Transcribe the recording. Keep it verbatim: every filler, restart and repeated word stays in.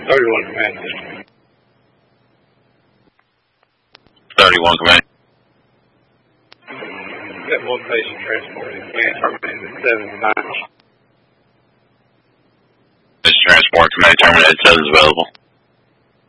thirty-one command. thirty-one command. Got one patient transported. Command terminated seven nine. This transport command terminated seven is available.